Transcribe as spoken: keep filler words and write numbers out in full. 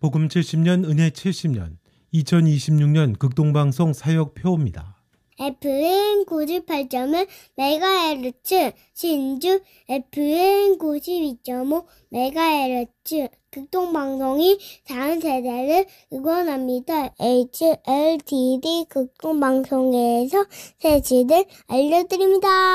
복음 칠십 년 은혜 칠십 년 이천이십육 년 극동방송 사역표입니다. 에프엠 구십팔 점 일 메가헤르츠 신주 에프엠 구십이 점 오 메가헤르츠 극동방송이 다음 세대를 응원합니다. 에이치엘티디 극동방송에서 새치들 알려드립니다.